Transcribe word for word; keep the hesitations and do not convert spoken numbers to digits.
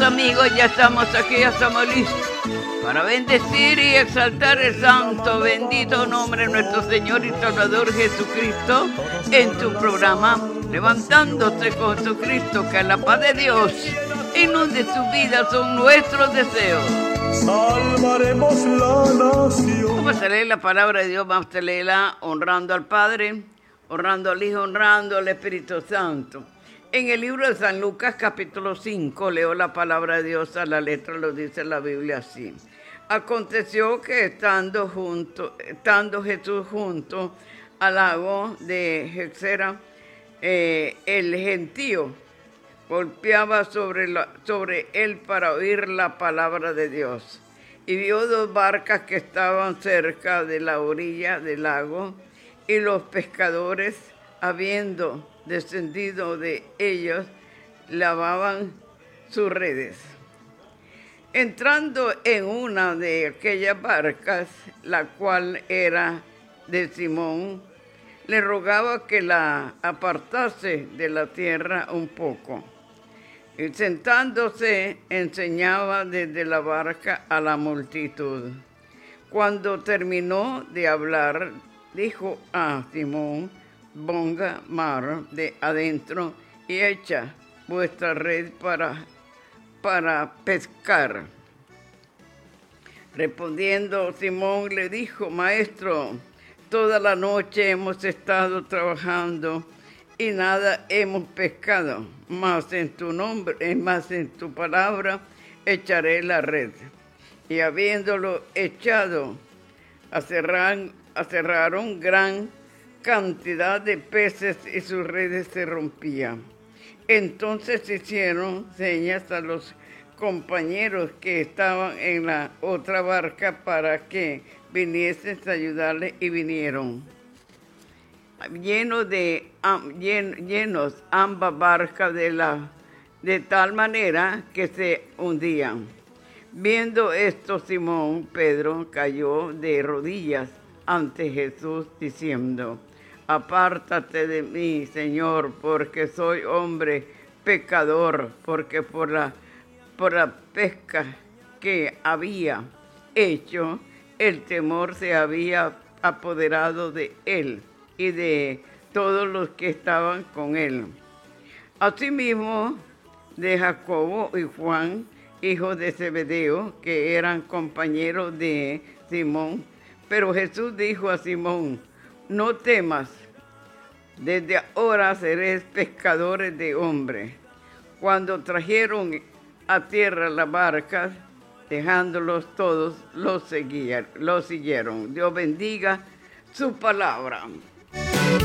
amigos, ya estamos aquí, ya estamos listos para bendecir y exaltar el santo, bendito nombre de nuestro Señor y Salvador Jesucristo en tu programa, Levantándose con Jesucristo, que la paz de Dios inunde su vida, son nuestros deseos. Salvaremos la nación. Vamos a leer la palabra de Dios, vamos a leerla honrando al Padre, honrando al Hijo, honrando al Espíritu Santo. En el libro de San Lucas, capítulo cinco, leo la palabra de Dios a la letra, lo dice la Biblia así. Aconteció que estando, junto, estando Jesús junto al lago de Gersera, eh, el gentío golpeaba sobre, la, sobre él para oír la palabra de Dios. Y vio dos barcas que estaban cerca de la orilla del lago, y los pescadores, habiendo descendido de ellos, lavaban sus redes. Entrando en una de aquellas barcas, la cual era de Simón, le rogaba que la apartase de la tierra un poco. Y sentándose, enseñaba desde la barca a la multitud. Cuando terminó de hablar, dijo a Simón: ponga mar de adentro y echa vuestra red para, para pescar. Respondiendo Simón le dijo: Maestro, toda la noche hemos estado trabajando y nada hemos pescado, mas en tu nombre, más en tu palabra echaré la red. Y habiéndolo echado, acerraron, acerraron gran cantidad de peces y sus redes se rompían. Entonces hicieron señas a los compañeros que estaban en la otra barca para que viniesen a ayudarles, y vinieron. Llenos de llen, llenos ambas barcas de, la, de tal manera que se hundían. Viendo esto, Simón Pedro cayó de rodillas ante Jesús diciendo: apártate de mí, Señor, porque soy hombre pecador, porque por la, por la pesca que había hecho, el temor se había apoderado de él y de todos los que estaban con él. Asimismo, de Jacobo y Juan, hijos de Zebedeo, que eran compañeros de Simón. Pero Jesús dijo a Simón: no temas, desde ahora seréis pescadores de hombres. Cuando trajeron a tierra las barcas, dejándolos todos, los, seguían, los siguieron. Dios bendiga su palabra.